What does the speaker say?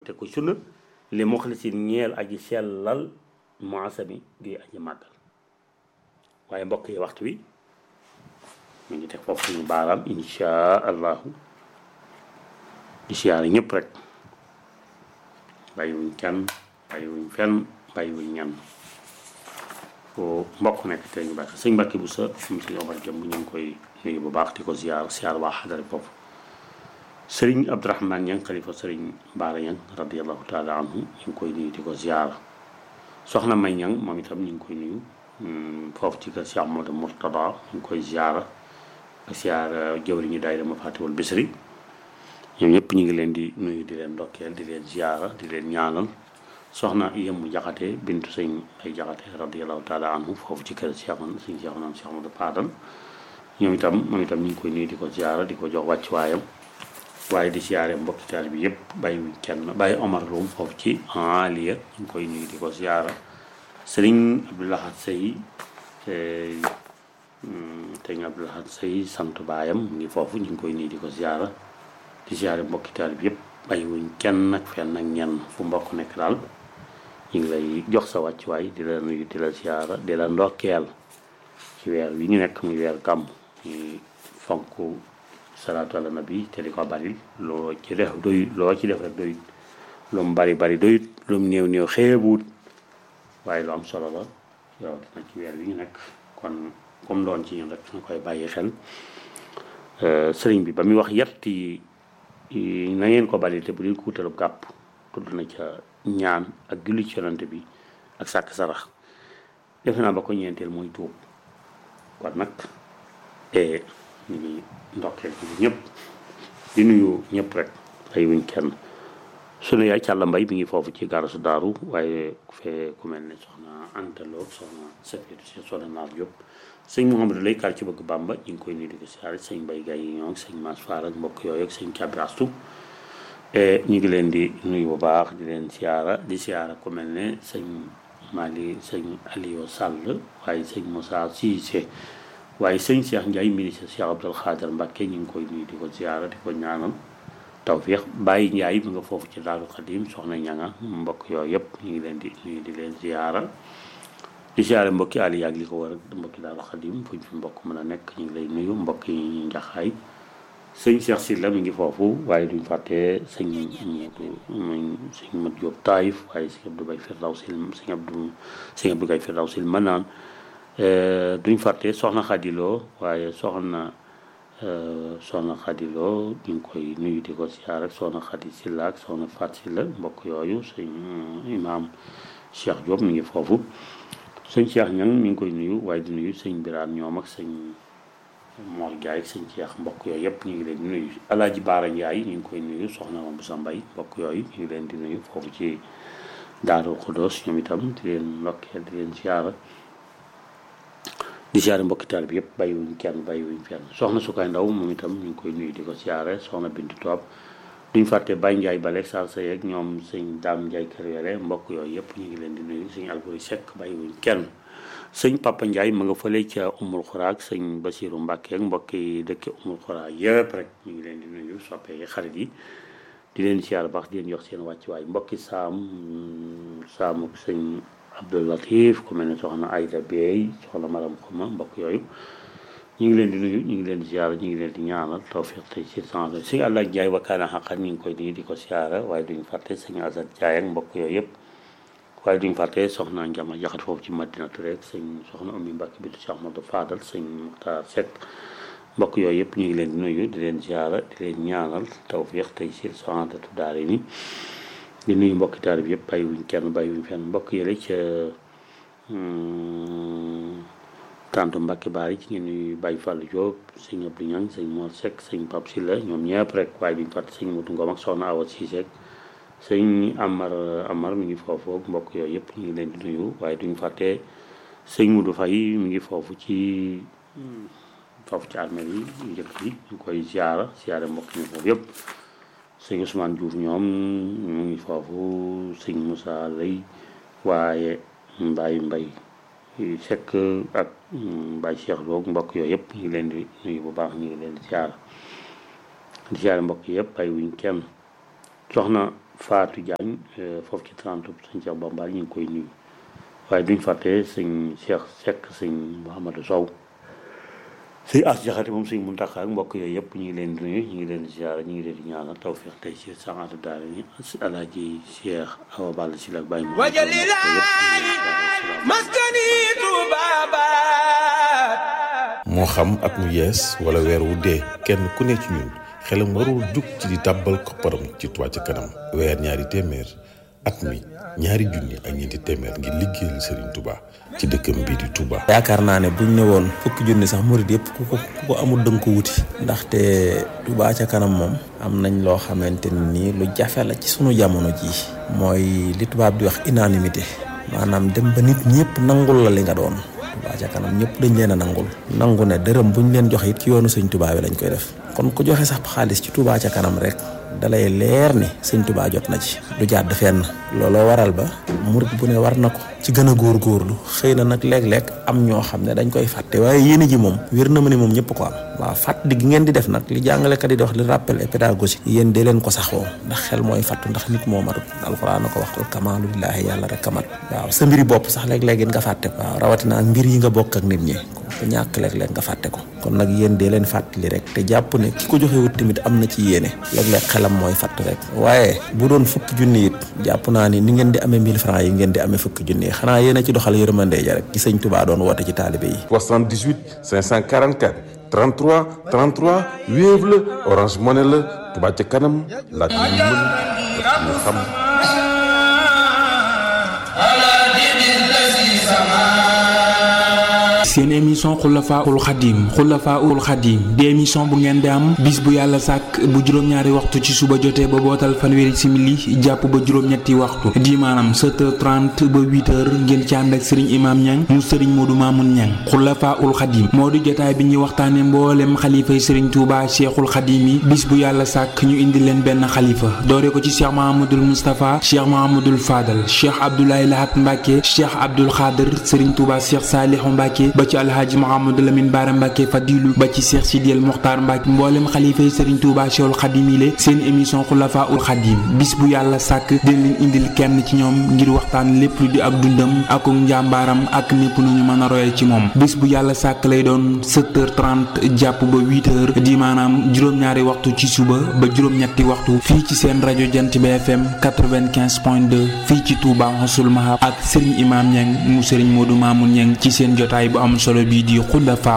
te ko sunna li muxlisin ñeel aji sellal muasami di aji màggal waaye mbokk yi waxtu wi mu ngi teg foofu suñu baaraam insha allahu di siyaare ñëpp rek bàyyiwuñ kenn bàyyiwuñ fenn bàyyiwuñ ñenn foo mbokk nekk te ñu bàyyi sëñ Mbàkke bu sa mu sëñ Omar Jëm ñu ngi koy nuyu bu baax di ko siyaar waa xadara foofu sëriñ Abdourahmane Ñang xalifa sëriñ Baara Ñang radiallahu taala anhu ñu ngi koy nuyu di ko siyaar soxna May Ñang moom itam ñu ngi koy nuyu foofu ci kër Cheikh Amadou Mourtada ñu ngi koy siyaara ak siyaar jëwriñu daayira Mafatihul Bichri ñoom ñëpp ñu ngi leen di nuyu di leen ndokkeel di leen siyaara di leen ñaanal soxna Yemu Jaxate bintu sëñ ay Jaxate radiallahu taala anhu foofu ci kër Cheikh naam Cheikh Amadou Fadal moom itam ñu ngi koy nuyu di ko siyaara di ko jox wàccuwaayam waaye di siyaare mbokki taal bi yëpp bàyyiwuñ kenn bàyyi Omar Loum foofu ci Aliya ñu ngi koy nuyu di ko siyaara sëriñ Abdoulahat Sey sëriñ Abdoulahat Sey sant baayam mu ngi foofu ñu ngi koy nuyu di ko siyaara di siyaare mbokki taal bi yëpp bàyyiwuñ kenn nag fenn ak ñenn fu mbokk nekk daal ñu ngi lay jox sa wàccuwaay di la nuyu di la siyaara di la ndokkeel ci weer wi ñu nekk muy weer gàmm ñu fonk salaatu ala nabi te di ko bari loo ci def doyut loo ci def rek doyut lu mu bari doyut lu mu néew xeebuut waaye lu am solo la yow dina ci weer wi ñu nekk kon comme doon ci ñun rek nga koy bàyyi xel sëriñ bi ba muy wax yetti na ngeen ko bari te bu leen ko wutalub gàpp tudd na ca ñaan ak julli ci yonante bi ak sàkk sarax defe naa ba ko ñeenteel mooy tuub kon nag ñu ngi ndokkeel bi ñëpp di nuyu ñëpp rek ay wuñ kenn sunu yaay Càlla Mbay mi ngi foofu ci gaara su daaru waaye fee ku mel ne soxna Antalo soxna Safiyatu si soxna Naar Diop sëñ Mouhamadou lay kar ci bëgg Bàmba ñu ngi koy nuyu di ko siyaare sëñ Mbay Gay yi ñoo sëñ Maas Faar ak mbokk yooyu ak sëñ Cabrastu ñu ngi leen di nuyu bu baax di leen siyaara di siyaara ku mel ne sëñ Mali sëñ Aliou Sall waaye sëñ Moussa Cissé waaye sëñ Cheikh Ndiaye ministre Cheikh Abdoul Khader Mbacke ñu ngi koy nuyu di ko ziara di ko ñaanal tawfiix Baye Ndiaye mi nga foofu ci Daaru Xadim soxna ñanga mbokk yooyu yëpp ñu ngi leen di nuyu di leen ziara di ziara mbokki Ali yaag li ko war a mbokki Daaru Xadim fuñ fi mbokk mën a nekk ñu ngi lay nuyu mbokk yi njaxaay sëñ Cheikh Sylla mi ngi foofu waaye duñ fàtte sëñ Mat Diop Taïf waaye sëñ Abdou Bay Firdawsil sëñ Abdou Gay Firdawsil Manaan duñ fàtte soxna Xadiloo waaye soxna Xadiloo ñu ngi koy nuyu di ko siyaar ak soxna Xadi Silla ak soxna Fat Silla mbokk yooyu sëñ imaam Cheikh Diop mi ngi foofu sëñ Cheikh Ñang mi ngi koy nuyu waaye di nuyu sëñ Biraan ñoom ak sëñ Mor Ndiaye ak sëñ Cheikh mbokk yooyu yëpp ñu ngi leen di nuyu Alaaji Baara Ndiaye ñu ngi koy nuyu soxna bu sa mbay mbokk yooyu ñu ngi leen di nuyu foofu ci Daaru Xudoos ñoom itam di leen ndokkeel di leen siyaara di siyaare mbokki taal bi yëpp bàyyiwuñ kenn bàyyiwuñ fenn soxna Sukaay Ndaw moom itam ñu ngi koy nuyu di ko siyaare soxna Bintu Toob duñ fàtte Baye Ndiaye Baleeg Sall sa yeeg ñoom sëñ Daam Ndiaye kër yore mbokk yooyu yëpp ñu ngi leen di nuyu sëñ Alburi Sekk bàyyiwuñ kenn sëñ Papa Ndiaye ma nga fële ca Umul Xuraak sëñ Basiru Mbàkke ak mbokk yi dëkk Umul Xuraak yëpp rek ñu ngi leen di nuyu soppee xarit yi di leen siyaare baax di leen jox seen wàccuwaay mbokki saamuk sëñ Abdul Latif ku mel ne soxna Ayda Bey soxna Maram Xuma mbokk yooyu ñu ngi leen di nuyu ñu ngi leen di siyaara ñu ngi leen di ñaanal tawfiq tey ci sens sëñ Àlla Jaay wakkaana xaqan ñu ngi koy nuyu di ko siyaara waaye duñ fàtte sëñ Asad Jaay ak mbokk yooyu yëpp waaye duñ fàtte soxna Njama Jaxat foofu ci Madinatu rek sëñ soxna Umi Mbàkke bi du Cheikh Ahmadou Fadal sëñ Muxtaar Sekk mbokk yooyu yëpp ñu ngi leen di nuyu di leen siyaara di leen ñaanal tawfiq tey ci sens daare ni di nuyu mbokki taal bi yëpp bàyyiwuñ kenn bàyyiwuñ fenn mbokk yële ca tantu Mbàkke Baari ci ngeen nuyu Baye Fallou Diop sëñ Abdou Ñang sëñ Mor Seck sëñ Pape Sylla ñoom ñëpp rek waaye duñ fàtte sëñ Mutu Ngom ak soxna Awa Cissé sëñ Amar mi ngi foofu mbokk yooyu yëpp ñu ngi leen di nuyu waaye duñ fàtte sëñ Mudu Fay mi ngi foofu ci armeel yi njëkk yi ñu koy siyaare mbokk ñu foofu yëpp sëñ Ousmane Diouf ñoom ñu ngi foofu sëñ Moussa Lay waaye Mbay Sekk ak Baye Cheikh Lo mbokk yooyu yëpp ñu ngi leen di nuyu bu baax ñu ngi leen di siyaare mbokk yëpp ay wuñ kenn soxna Fatou Diagne foofu ci 30 sëñ Cheikh Bambal ñu ngi koy nuyu waaye duñ fàtte sëñ Cheikh Seck sëñ Mouhamadou Sow sëñ As Jaxate moom sëñ Muntaxa ak mbokk yooyu yëpp ñu ngi leen di nuyu ñu ngi leen di ziara ñu ngi leen di ñaanal tawfiq tey ci saxaatu daara ni Alaaji Cheikh Awa Balla si la bàyyi moo xam at mu yees wala weer wu dee kenn ku ne ci ñun xelam warul jug ci di tàbbal kopparam ci Touba ca kanam weer ñaari téeméer at mi ñaari junni ak ñeenti téeméer ngir liggéeyal Serigne Touba ci dëkkam bii di Touba. yaakaar naa ne buñ ne woon fukki junni sax murid yëpp ku ko amul dënk ko wuti ndaxte Touba ca kanam moom am nañ loo xamante ni lu jafe la ci sunu jamono jii mooy li tubaab di wax unanimité maanaam dem ba nit ñëpp nangul la li nga doon. Touba ca kanam ñëpp dañ leen a nangu ne dërëm buñ leen joxe it ci yoonu sëñ Touba bi lañ koy def kon ku joxe sax xaalis ci Touba ca kanam rek dalay leer ni sëñ Touba jot na ci du jàdd fenn looloo waral ba murid bu ne war na ko ci gën a góorgóorlu xëy na nag léeg-léeg am ñoo xam ne dañ koy fàtte waaye yéene ji moom wér na ma ne moom ñëpp ko am waaw fàttali gi ngeen di def nag li jàngalekat yi di wax li rappel et pédagogique yéen dee leen ko saxoo ndax xel mooy fàttu ndax nit moo matut alxuraan na ko waxtul kamaalu lillaahi yàlla rek kamat waaw sa mbiri bopp sax léeg-léeg nga fàtte ko waaw rawatina ak mbir yi nga bokk ak nit ñi ko ñàkk léeg-léeg nga fàtte ko kon nag yéen dee leen fàttali rek te jàpp ne ki ko joxewut tamit am na ci yéene léeg-léeg xelam mooy fàtt rek waaye bu doon fukki junni it jàpp naa ni ngeen di amee 1000 francs yi ngeen di amee fukki junni xanaa yéen a ci doxal yërmande ja rek ci sëñ Touba doon woote ci taalibe yi 78 544 33 33 Wave la Orange Money la Touba ca kanam laaj yu mën ak ñu xam. seen émission Xulafaa'ul Xadim di émission bu ngeen di am bis bu yàlla sàkk bu juróom-ñaari waxtu ci suba jotee ba bootal fanweeri simili jàpp ba juróom-ñetti waxtu di maanaam 7h30 ba 8h ngeen ci ànd ak Serigne Imam Niang mu Serigne Modou Mamoun Niang Xulafaa'ul Xadim moo di jotaay bi ñuy waxtaane mboolem xalifay Serigne Touba Cheikhul Xadim yi bis bu yàlla sàkk ñu indi leen benn xalifa doore ko ci Cheikh Mahamadul Moustapha Cheikh Mahamadul Fadal Cheikh Abdoulaye Lahat Mbacke Cheikh Abdoul Khader Serigne Touba Cheikh Salihu Mbacke ba ci alhaaji Mouhamadou Lamine Bara Mbacke Fadilu ba ci Cheikh Sidiel Mokhtar Mbacke mboolem xalifay Serigne Touba Cheikhul Khadim yi seen émission Xulafaa'ul Khadim bis bu yàlla sàkk dina leen indil kenn ci ñoom ngir waxtaan lépp lu di ak dundam ak njàmbaaram ak népp nu ñu mën a royal ci moom bis bu yàlla sàkk lay doon 7h30 jàpp ba 8h di maanaam juróom-ñaari waxtu ci suba ba juróom-ñetti waxtu fii ci seen rajo Jant bi FM 95.2 fii ci Touba Xossul Mahab ak Serigne Imam Niang mu Serigne Modou Mamoun Niang ci seen jotaay bu am solo bii di Xulafa